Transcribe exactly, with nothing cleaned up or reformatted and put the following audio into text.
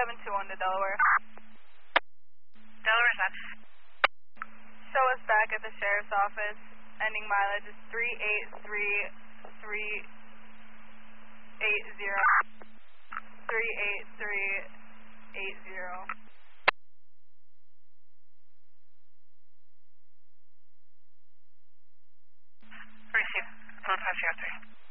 seven two one to Delaware. Delaware's up. Show us back at the sheriff's office. Ending mileage is three eight three three eight zero. three eight three eight zero. Receive. Code five zero three.